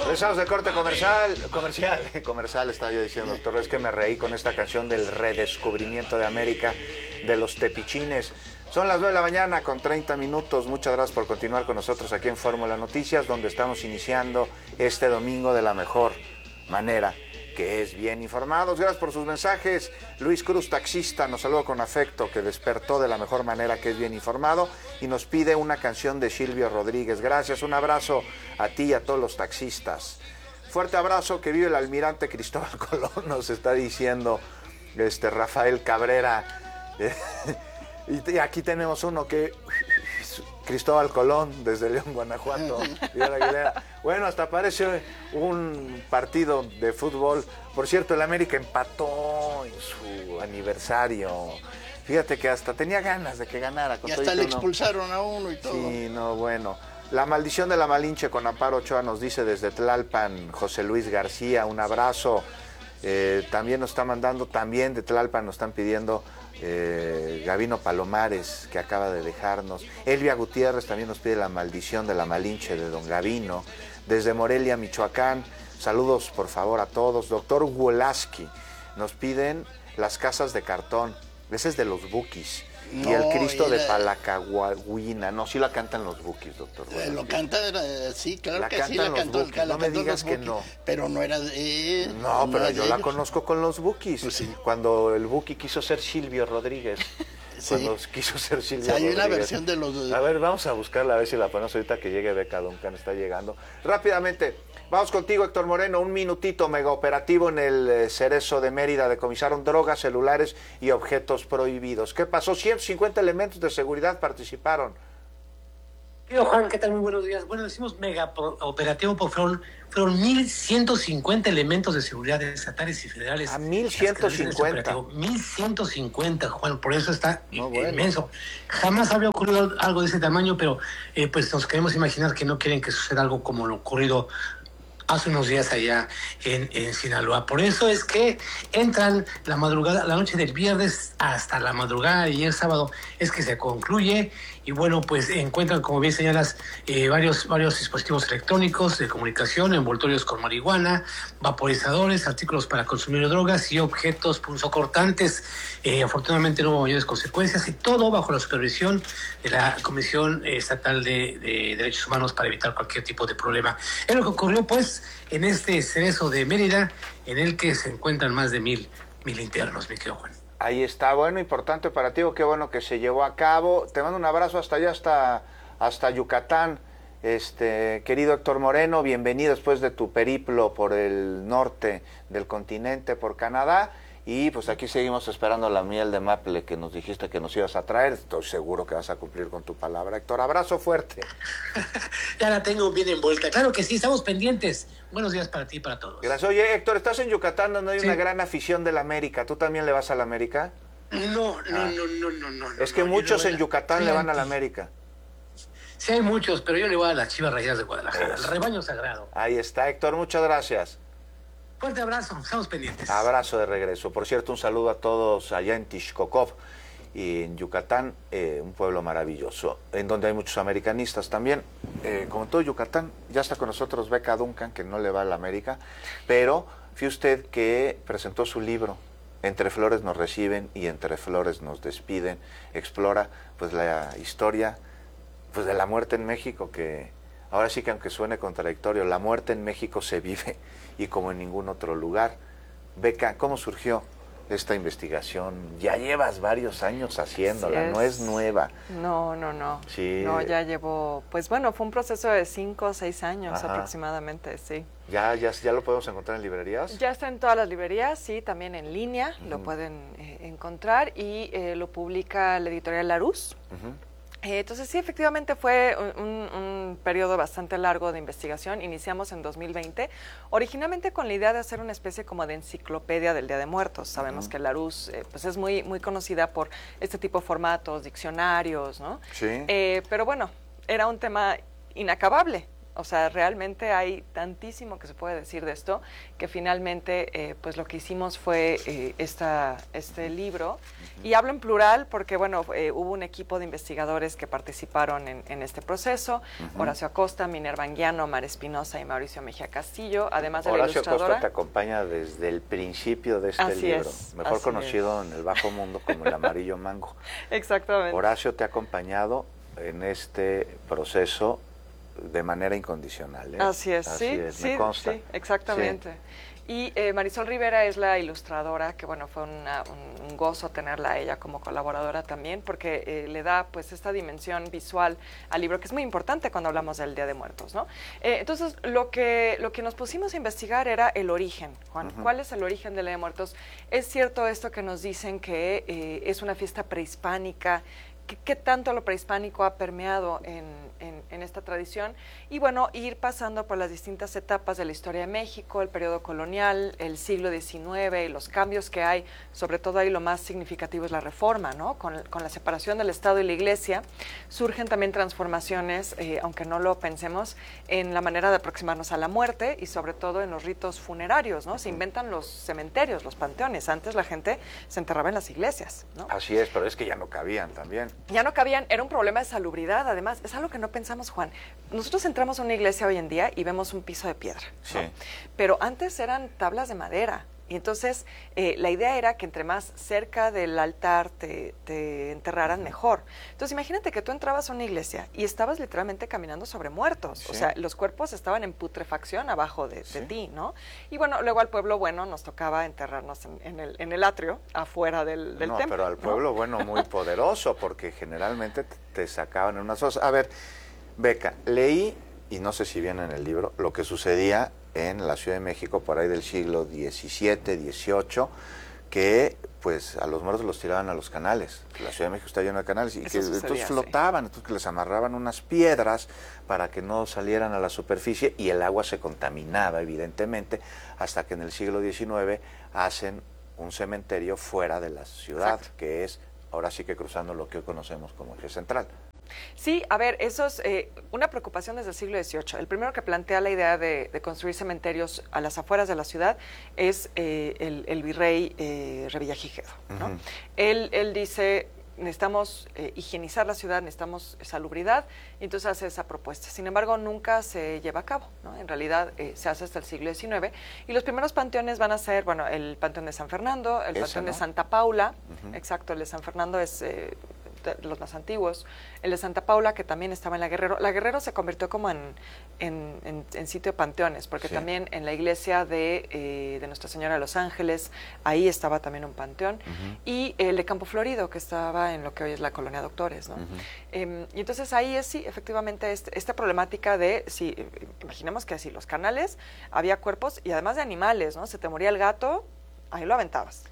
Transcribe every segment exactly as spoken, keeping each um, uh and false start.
Regresamos de corte comercial, comercial, comercial estaba yo diciendo, doctor, es que me reí con esta canción del redescubrimiento de América, de los tepichines. Son las nueve de la mañana con treinta minutos, muchas gracias por continuar con nosotros aquí en Fórmula Noticias, donde estamos iniciando este domingo de la mejor manera, que es bien informados. Gracias por sus mensajes. Luis Cruz, taxista, nos saluda con afecto, que despertó de la mejor manera, que es bien informado, y nos pide una canción de Silvio Rodríguez. Gracias, un abrazo a ti y a todos los taxistas. Fuerte abrazo, que vive el almirante Cristóbal Colón, nos está diciendo este Rafael Cabrera. Y aquí tenemos uno que... Cristóbal Colón, desde León, Guanajuato. Bueno, hasta parece un partido de fútbol. Por cierto, el América empató en su aniversario. Fíjate que hasta tenía ganas de que ganara. Con y hasta le expulsaron no. a uno y todo. Sí, no, bueno. La maldición de la Malinche con Amparo Ochoa nos dice desde Tlalpan, José Luis García, un abrazo. Eh, también nos está mandando, también de Tlalpan nos están pidiendo... Eh, Gavino Palomares, que acaba de dejarnos. Elvia Gutiérrez también nos pide la maldición de la Malinche de don Gavino. Desde Morelia, Michoacán, saludos por favor a todos. Doctor Wolaski, nos piden las casas de cartón. Ese es de los Bukis. No, y el Cristo era... de Palacahuina. No, sí la cantan los Bukis, doctor. Eh, lo cantan, eh, sí, claro la que sí, la cantó. La no me digas que no. Pero no era de... No, no pero yo la ellos. conozco con los Bukis. Pues sí. Cuando el Buki quiso ser Silvio Rodríguez. Sí. Cuando quiso ser Silvio sí, hay Rodríguez. Hay una versión de los... A ver, vamos a buscarla, a ver si la ponemos ahorita que llegue Beca Duncan, está llegando. Rápidamente, vamos contigo, Héctor Moreno, un minutito, mega operativo en el eh, Cerezo de Mérida, decomisaron drogas, celulares y objetos prohibidos. ¿Qué pasó? ciento cincuenta elementos de seguridad participaron. Tío Juan, ¿qué tal? Muy buenos días. Bueno, decimos mega operativo porque fueron, fueron mil ciento cincuenta elementos de seguridad estatales y federales. A mil ciento cincuenta. mil ciento cincuenta, Juan, por eso está no, bueno. inmenso. Jamás había ocurrido algo de ese tamaño, pero eh, pues nos queremos imaginar que no quieren que suceda algo como lo ocurrido hace unos días allá en, en Sinaloa. Por eso es que entran la madrugada, la noche del viernes hasta la madrugada de ayer sábado, es que se concluye. Y bueno, pues encuentran, como bien señalas, eh, varios, varios dispositivos electrónicos de comunicación, envoltorios con marihuana, vaporizadores, artículos para consumir drogas y objetos punzocortantes. Eh, afortunadamente no hubo mayores consecuencias y todo bajo la supervisión de la Comisión Estatal de, de Derechos Humanos para evitar cualquier tipo de problema. Es lo que ocurrió, pues, en este cerezo de Mérida, en el que se encuentran más de mil, mil internos, mi querido Juan. Ahí está, bueno, importante operativo, qué bueno que se llevó a cabo. Te mando un abrazo hasta allá, hasta, hasta Yucatán. Este, querido Héctor Moreno, bienvenido después de tu periplo por el norte del continente, por Canadá. Y pues aquí seguimos esperando la miel de maple que nos dijiste que nos ibas a traer. Estoy seguro que vas a cumplir con tu palabra. Héctor, abrazo fuerte. Ya la tengo bien envuelta. Claro que sí, estamos pendientes. Buenos días para ti y para todos. Gracias. Oye, Héctor, estás en Yucatán donde hay sí. una gran afición de la América. ¿Tú también le vas a la América? No, no, ah. no, no, no, no. Es que no, muchos en a... Yucatán sí, le van a la América. Sí, hay muchos, pero yo le voy a las Chivas Rayadas de Guadalajara, el rebaño sagrado. Ahí está, Héctor, muchas gracias. Fuerte abrazo, estamos pendientes. Abrazo de regreso. Por cierto, un saludo a todos allá en Tixcocop y en Yucatán, eh, un pueblo maravilloso, en donde hay muchos americanistas también. Eh, como todo Yucatán, ya está con nosotros Beca Duncan, que no le va a la América, pero fíjate usted que presentó su libro, Entre Flores nos reciben y Entre Flores nos despiden. Explora pues la historia pues de la muerte en México, que ahora sí que aunque suene contradictorio, la muerte en México se vive y como en ningún otro lugar. Beca, ¿cómo surgió esta investigación? Ya llevas varios años haciéndola, es. no es nueva. No, no, no. Sí. No, ya llevo, pues bueno, fue un proceso de cinco o seis años Ajá. aproximadamente, sí. ¿Ya, ya, ¿Ya lo podemos encontrar en librerías? Ya está en todas las librerías, sí, también en línea uh-huh. lo pueden eh, encontrar y eh, lo publica la editorial Larousse. Uh-huh. Eh, entonces sí, efectivamente fue un, un periodo bastante largo de investigación. Iniciamos en dos mil veinte, originalmente con la idea de hacer una especie como de enciclopedia del Día de Muertos. Sabemos uh-huh. que Larousse eh, pues es muy, muy conocida por este tipo de formatos, diccionarios, ¿no? Sí. Eh, pero bueno, era un tema inacabable. O sea, realmente hay tantísimo que se puede decir de esto, que finalmente eh, pues lo que hicimos fue eh, esta, este libro. Uh-huh. Y hablo en plural porque, bueno, eh, hubo un equipo de investigadores que participaron en, en este proceso. Uh-huh. Horacio Acosta, Minerva Anguiano, Mar Espinosa y Mauricio Mejía Castillo, además de Horacio la ilustradora. Acosta te acompaña desde el principio de este así libro, es, mejor conocido es. en el bajo mundo como el amarillo mango. Exactamente. Horacio te ha acompañado en este proceso de manera incondicional. ¿eh? Así es, Así sí, es, sí, me consta. sí, exactamente. Sí. Y eh, Marisol Rivera es la ilustradora, que bueno, fue una, un, un gozo tenerla a ella como colaboradora también, porque eh, le da pues esta dimensión visual al libro, que es muy importante cuando hablamos del Día de Muertos, ¿no? Eh, entonces, lo que, lo que nos pusimos a investigar era el origen, Juan. Uh-huh. ¿Cuál es el origen del Día de Muertos? Es cierto esto que nos dicen que eh, es una fiesta prehispánica. ¿Qué, qué tanto lo prehispánico ha permeado en, en, en esta tradición? Y bueno, ir pasando por las distintas etapas de la historia de México, el periodo colonial, el siglo diecinueve y los cambios que hay, sobre todo ahí lo más significativo es la reforma, ¿no? Con, con la separación del Estado y la Iglesia, surgen también transformaciones, eh, aunque no lo pensemos, en la manera de aproximarnos a la muerte y sobre todo en los ritos funerarios, ¿no? Se inventan los cementerios, los panteones. Antes la gente se enterraba en las iglesias, ¿no? Así es, pero es que ya no cabían también. Ya no cabían, era un problema de salubridad, además, es algo que no pensamos, Juan. Nosotros entramos a una iglesia hoy en día y vemos un piso de piedra, ¿no? Sí. Pero antes eran tablas de madera, y entonces eh, la idea era que entre más cerca del altar te, te enterraran, mejor. Entonces imagínate que tú entrabas a una iglesia y estabas literalmente caminando sobre muertos, sí. O sea, los cuerpos estaban en putrefacción abajo de, sí. de ti, ¿no? Y bueno, luego al pueblo bueno nos tocaba enterrarnos en, en, el, en el atrio, afuera del, del no, templo. Pero al pueblo ¿no? bueno muy poderoso, porque generalmente te, te sacaban en unas cosas. A ver, Beca, leí, y no sé si viene en el libro, lo que sucedía en la Ciudad de México por ahí del siglo diecisiete, dieciocho, que pues a los muertos los tiraban a los canales. La Ciudad de México está llena de canales y Eso que sucedía, entonces flotaban, sí. Entonces que les amarraban unas piedras para que no salieran a la superficie y el agua se contaminaba evidentemente, hasta que en el siglo diecinueve hacen un cementerio fuera de la ciudad, exacto. Que es ahora sí que cruzando lo que hoy conocemos como eje central. Sí, a ver, eso es eh, una preocupación desde el siglo dieciocho. El primero que plantea la idea de, de construir cementerios a las afueras de la ciudad es eh, el, el virrey eh, Revillagigedo, ¿no? Uh-huh. Él, él dice, necesitamos eh, higienizar la ciudad, necesitamos salubridad, y entonces hace esa propuesta. Sin embargo, nunca se lleva a cabo, ¿no? En realidad eh, se hace hasta el siglo diecinueve, y los primeros panteones van a ser, bueno, el Panteón de San Fernando, el Ese, Panteón ¿no? de Santa Paula, uh-huh. Exacto, el de San Fernando es... Eh, los más antiguos, el de Santa Paula, que también estaba en la Guerrero. La Guerrero se convirtió como en, en, en, en sitio de panteones, porque sí. También en la iglesia de, eh, de Nuestra Señora de los Ángeles, ahí estaba también un panteón, uh-huh. Y el de Campo Florido, que estaba en lo que hoy es la Colonia Doctores, ¿no? Uh-huh. Eh, y entonces ahí es, sí, efectivamente, este, esta problemática de, sí, imaginemos que así, los canales, había cuerpos, y además de animales, ¿no? Se te moría el gato, ahí lo aventabas.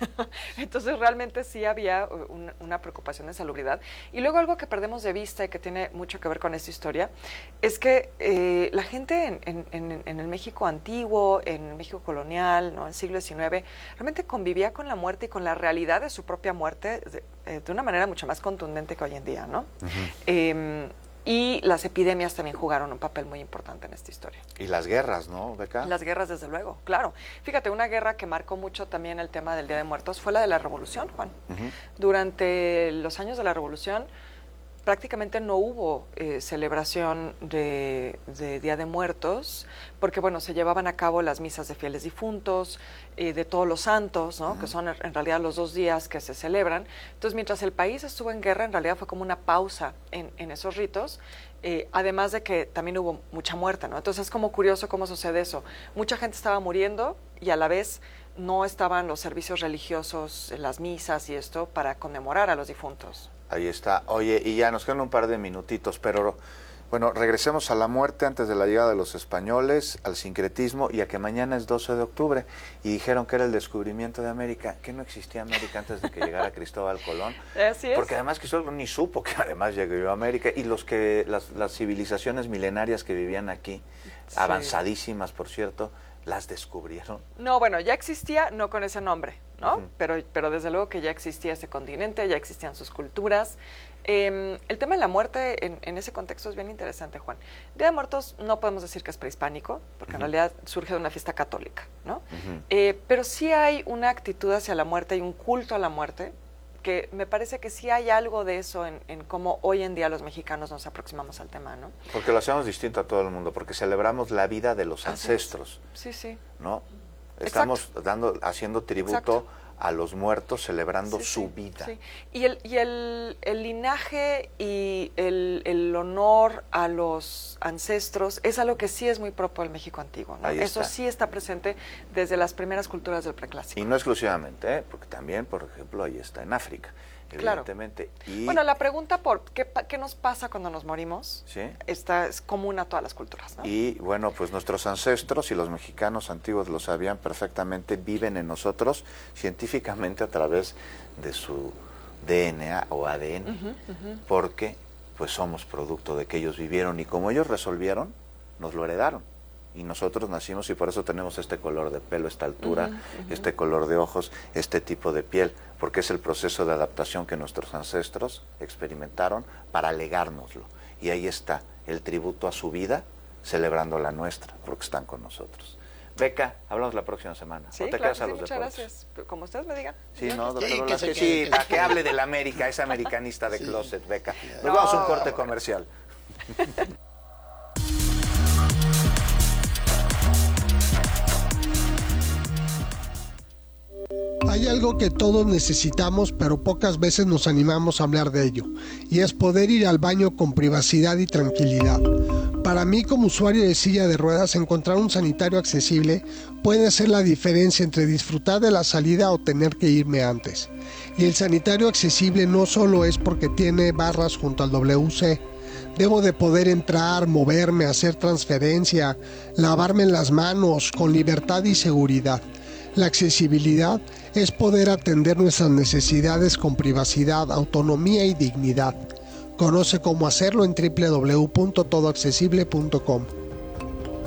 Entonces realmente sí había un, una preocupación de salubridad. Y luego algo que perdemos de vista y que tiene mucho que ver con esta historia es que eh, la gente en, en, en, en el México antiguo, en el México colonial, ¿no? En el siglo diecinueve, realmente convivía con la muerte y con la realidad de su propia muerte de, eh, de una manera mucho más contundente que hoy en día, ¿no? Uh-huh. eh, Y las epidemias también jugaron un papel muy importante en esta historia. Y las guerras, ¿no, Beca? Las guerras, desde luego, claro. Fíjate, una guerra que marcó mucho también el tema del Día de Muertos fue la de la Revolución, Juan. Uh-huh. Durante los años de la Revolución prácticamente no hubo eh, celebración de, de Día de Muertos, porque bueno, se llevaban a cabo las misas de fieles difuntos, eh, de todos los santos, ¿no? Uh-huh. Que son en realidad los dos días que se celebran. Entonces, mientras el país estuvo en guerra, en realidad fue como una pausa en, en esos ritos, eh, además de que también hubo mucha muerte, ¿no? Entonces es como curioso cómo sucede eso. Mucha gente estaba muriendo y a la vez no estaban los servicios religiosos, las misas y esto para conmemorar a los difuntos. Ahí está. Oye, y ya nos quedan un par de minutitos, pero bueno, regresemos a la muerte antes de la llegada de los españoles, al sincretismo y a que mañana es doce de octubre y dijeron que era el descubrimiento de América, que no existía América antes de que llegara Cristóbal Colón. Así es. Porque además Cristóbal Colón ni supo que además llegó a América y los que las, las civilizaciones milenarias que vivían aquí, sí. Avanzadísimas por cierto, las descubrieron. No, bueno, ya existía, no con ese nombre, ¿no? Uh-huh. Pero, pero desde luego que ya existía ese continente, ya existían sus culturas. Eh, el tema de la muerte en, en ese contexto es bien interesante, Juan. Día de Muertos no podemos decir que es prehispánico, porque uh-huh. en realidad surge de una fiesta católica, ¿no? Uh-huh. Eh, pero sí hay una actitud hacia la muerte y un culto a la muerte, que me parece que sí hay algo de eso en, en cómo hoy en día los mexicanos nos aproximamos al tema, ¿no? Porque lo hacemos distinto a todo el mundo, porque celebramos la vida de los ancestros. Sí, sí. ¿No? Estamos Exacto. dando, haciendo tributo Exacto. a los muertos, celebrando sí, su sí, vida. Sí. Y, el, y el, el linaje y el, el honor a los ancestros es algo que sí es muy propio del México antiguo, ¿no? Eso sí está presente desde las primeras culturas del preclásico. Y no exclusivamente, ¿eh? Porque también, por ejemplo, ahí está en África. Evidentemente. Claro. Y... Bueno, la pregunta por ¿qué, qué nos pasa cuando nos morimos, ¿sí? Esta es común a todas las culturas, ¿no? Y bueno, pues nuestros ancestros y los mexicanos antiguos lo sabían perfectamente, viven en nosotros científicamente a través de su D N A o A D N, uh-huh, uh-huh. porque pues somos producto de que ellos vivieron y como ellos resolvieron, nos lo heredaron. Y nosotros nacimos y por eso tenemos este color de pelo, esta altura, uh-huh, uh-huh. este color de ojos, este tipo de piel, porque es el proceso de adaptación que nuestros ancestros experimentaron para legárnoslo. Y ahí está, el tributo a su vida, celebrando la nuestra, porque están con nosotros. Beca, hablamos la próxima semana. Sí, ¿O te claro, quedas a sí, los muchas deportes? gracias. Como ustedes me digan. Sí, no, doctor Sí, Velázquez, que sí, que para que hable de la América, es americanista de sí. closet, Beca. Nos no, vamos a un corte bueno. comercial. Hay algo que todos necesitamos, pero pocas veces nos animamos a hablar de ello, y es poder ir al baño con privacidad y tranquilidad. Para mí, como usuario de silla de ruedas, encontrar un sanitario accesible puede ser la diferencia entre disfrutar de la salida o tener que irme antes. Y el sanitario accesible no solo es porque tiene barras junto al W C. Debo de poder entrar, moverme, hacer transferencia, lavarme las manos con libertad y seguridad. La accesibilidad es poder atender nuestras necesidades con privacidad, autonomía y dignidad. Conoce cómo hacerlo en doble u doble u doble u punto todo accesible punto com.